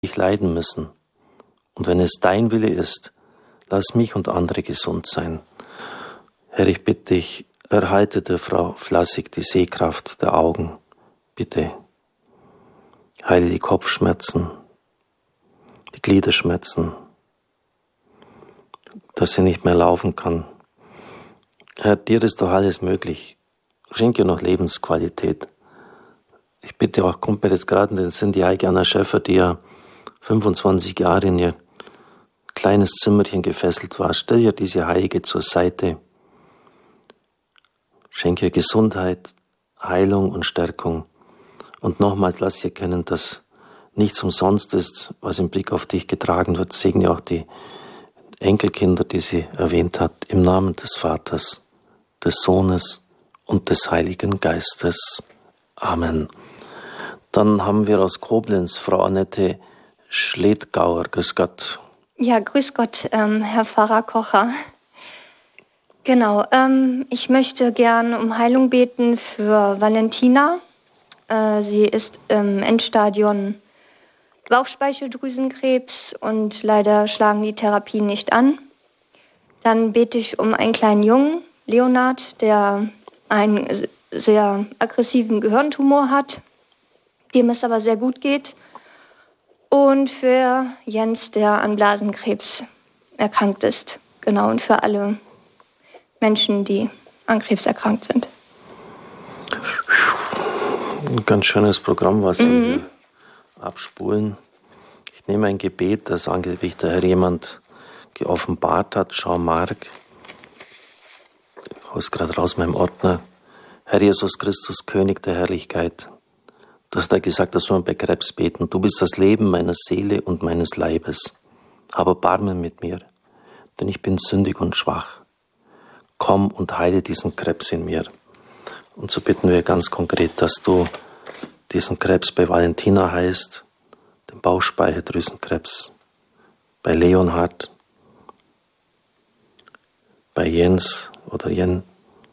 leiden müssen. Und wenn es dein Wille ist, lass mich und andere gesund sein. Herr, ich bitte dich, erhalte der Frau Flassig die Sehkraft der Augen. Bitte. Heile die Kopfschmerzen, die Gliederschmerzen, dass sie nicht mehr laufen kann. Herr, dir ist doch alles möglich. Schenke ihr noch Lebensqualität. Ich bitte auch, kommt mir jetzt gerade in den Sinn, die heilige Anna Schäffer, die ja 25 Jahre in ihr kleines Zimmerchen gefesselt war. Stell ihr diese Heilige zur Seite. Schenke ihr Gesundheit, Heilung und Stärkung. Und nochmals lass ihr erkennen, dass nichts umsonst ist, was im Blick auf dich getragen wird. Segne auch die Enkelkinder, die sie erwähnt hat, im Namen des Vaters, des Sohnes und des Heiligen Geistes. Amen. Dann haben wir aus Koblenz Frau Annette Schledgauer. Grüß Gott. Ja, grüß Gott, Herr Pfarrer Kocher. Genau, ich möchte gern um Heilung beten für Valentina. Sie ist im Endstadion Bauchspeicheldrüsenkrebs und leider schlagen die Therapien nicht an. Dann bete ich um einen kleinen Jungen, Leonard, der einen sehr aggressiven Gehirntumor hat, dem es aber sehr gut geht. Und für Jens, der an Blasenkrebs erkrankt ist. Genau, und für alle Menschen, die an Krebs erkrankt sind. Ein ganz schönes Programm, was Sie abspulen. Ich nehme ein Gebet, das angeblich der Herr jemand geoffenbart hat. Schau, Mark. Ich hole es gerade raus, meinem Ordner. Herr Jesus Christus, König der Herrlichkeit. Du hast ja gesagt, dass wir bei Krebs beten. Du bist das Leben meiner Seele und meines Leibes. Hab Erbarmen mit mir, denn ich bin sündig und schwach. Komm und heile diesen Krebs in mir. Und so bitten wir ganz konkret, dass du diesen Krebs bei Valentina heilst, den Bauchspeicheldrüsenkrebs, bei Leonhard, bei Jens oder Jen.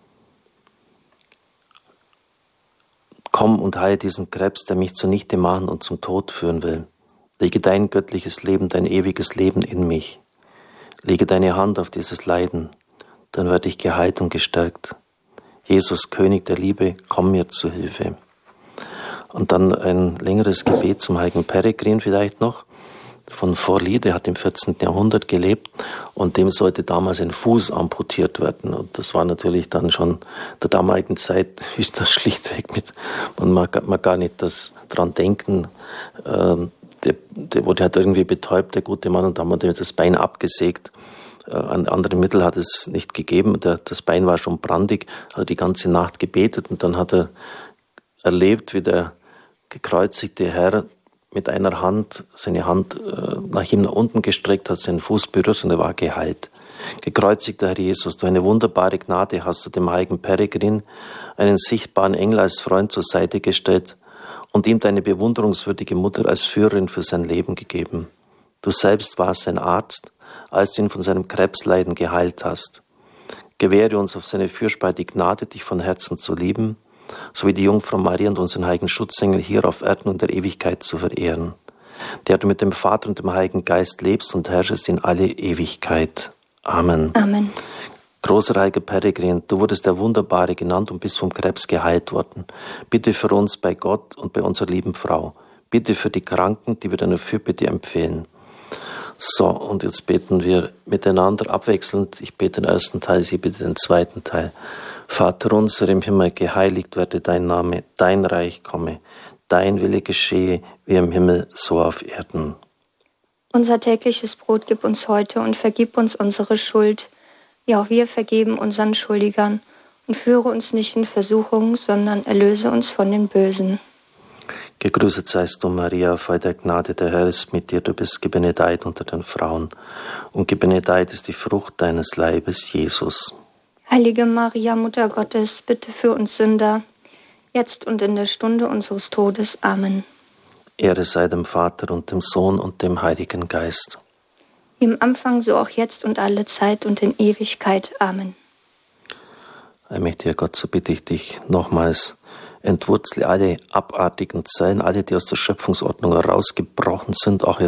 Komm und heile diesen Krebs, der mich zunichte machen und zum Tod führen will. Lege dein göttliches Leben, dein ewiges Leben in mich. Lege deine Hand auf dieses Leiden, dann werde ich geheilt und gestärkt. Jesus, König der Liebe, komm mir zu Hilfe. Und dann ein längeres Gebet zum heiligen Peregrin vielleicht noch, von Forli, der hat im 14. Jahrhundert gelebt und dem sollte damals ein Fuß amputiert werden. Und das war natürlich dann schon der damaligen Zeit, ist das schlichtweg mit, man mag gar nicht dran denken, der wurde halt irgendwie betäubt, der gute Mann, und da haben wir das Bein abgesägt. Andere Mittel hat es nicht gegeben, das Bein war schon brandig, hat die ganze Nacht gebetet und dann hat er erlebt, wie der gekreuzigte Herr mit einer Hand, seine Hand nach ihm nach unten gestreckt hat, seinen Fuß berührt und er war geheilt. Gekreuzigter Herr Jesus, du eine wunderbare Gnade hast du dem heiligen Peregrin einen sichtbaren Engel als Freund zur Seite gestellt und ihm deine bewunderungswürdige Mutter als Führerin für sein Leben gegeben. Du selbst warst sein Arzt, als du ihn von seinem Krebsleiden geheilt hast. Gewähre uns auf seine Fürsprache die Gnade, dich von Herzen zu lieben, sowie die Jungfrau Maria und unseren heiligen Schutzengel hier auf Erden und der Ewigkeit zu verehren, der du mit dem Vater und dem Heiligen Geist lebst und herrschest in alle Ewigkeit. Amen. Amen. Großer heiliger Peregrin, du wurdest der Wunderbare genannt und bist vom Krebs geheilt worden. Bitte für uns bei Gott und bei unserer lieben Frau. Bitte für die Kranken, die wir deiner Fürbitte empfehlen. So, und jetzt beten wir miteinander abwechselnd. Ich bete den ersten Teil, Sie bitte den zweiten Teil. Vater unser im Himmel, geheiligt werde dein Name, dein Reich komme, dein Wille geschehe, wie im Himmel, so auf Erden. Unser tägliches Brot gib uns heute und vergib uns unsere Schuld, wie auch wir vergeben unseren Schuldigern. Und führe uns nicht in Versuchung, sondern erlöse uns von den Bösen. Gegrüßet seist du, Maria, voll der Gnade, der Herr ist mit dir. Du bist gebenedeit unter den Frauen. Und gebenedeit ist die Frucht deines Leibes, Jesus. Heilige Maria, Mutter Gottes, bitte für uns Sünder, jetzt und in der Stunde unseres Todes. Amen. Ehre sei dem Vater und dem Sohn und dem Heiligen Geist. Wie im Anfang, so auch jetzt und alle Zeit und in Ewigkeit. Amen. Allmächtiger Gott, so bitte ich dich nochmals, Entwurzle alle abartigen Zellen, alle, die aus der Schöpfungsordnung herausgebrochen sind, auch